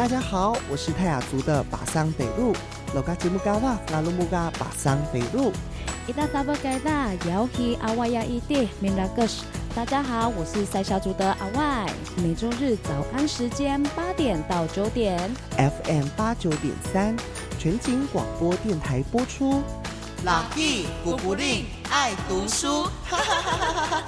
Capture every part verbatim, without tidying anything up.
大家好，我是泰雅族的巴桑北路，老嘎节目嘎哇拉鲁木嘎巴桑北路。 伊达达布盖达摇希阿瓦亚伊蒂明拉格什。大家好，我是塞小族的阿外，每周日早安时间八点到九点 ，F M 八九点三，全景广播电台播出。 朗逸古古令爱读书，哈哈哈哈哈。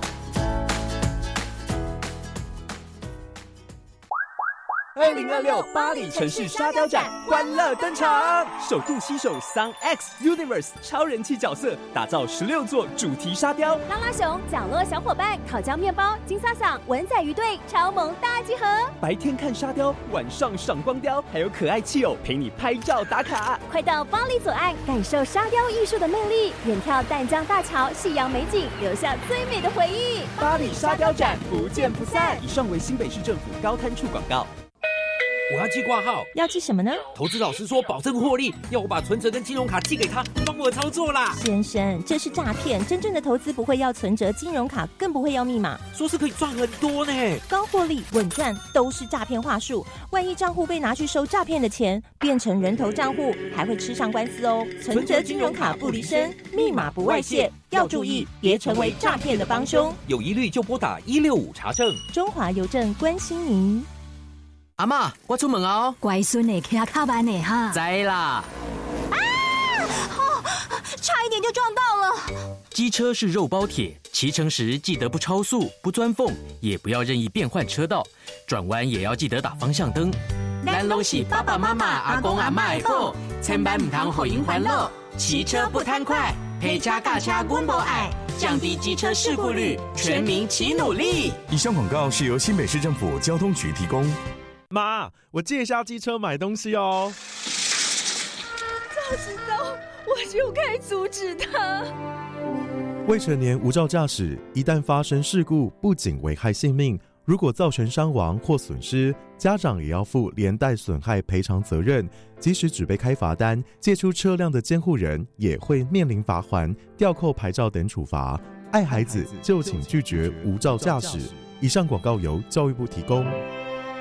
二零二六巴黎城市沙雕展欢乐登场，首度携手 Sun X Universe 超人气角色，打造十六座主题沙雕。 拉拉熊、角落小伙伴、烤焦面包、金萨桑、文仔鱼队超萌大集合。 白天看沙雕，晚上赏光雕，还有可爱气偶陪你拍照打卡。 快到巴黎左岸感受沙雕艺术的魅力，远眺淡江大桥、夕阳美景，留下最美的回忆。 巴黎沙雕展不见不散。以上为新北市政府高滩处广告。 我要寄挂号， 要寄什么呢？ 投资老师说保证获利，要我把存折跟金融卡寄给他，帮我操作啦。 先生，这是诈骗，真正的投资不会要存折、金融卡，更不会要密码。 说是可以赚很多呢， 高获利、稳赚都是诈骗话术。万一账户被拿去收诈骗的钱，变成人头账户，还会吃上官司哦。存折、金融卡不离身，密码不外泄，要注意，别成为诈骗的帮凶。 有疑虑就拨打一六五查证。 中华邮政关心您。 阿嬷，我出门哦。 乖孙的骑卡班的哈。 知啦。 啊！哦，差一点就撞到了。 机车是肉包铁，骑乘时记得不超速、不钻缝，也不要任意变换车道，转弯也要记得打方向灯。咱拢是爸爸妈妈、阿公阿嬷的宝，千万唔通互因烦恼。骑车不贪快，陪车驾车阮无爱，降低机车事故率，全民齐努力。 以上广告是由新北市政府交通局提供。 妈，我借一下机车买东西哦。 早知道我就该阻止他。 未成年无照驾驶，一旦发生事故，不仅危害性命，如果造成伤亡或损失，家长也要负连带损害赔偿责任。即使只被开罚单，借出车辆的监护人也会面临罚锾、吊扣牌照等处罚。爱孩子就请拒绝无照驾驶。以上广告由教育部提供。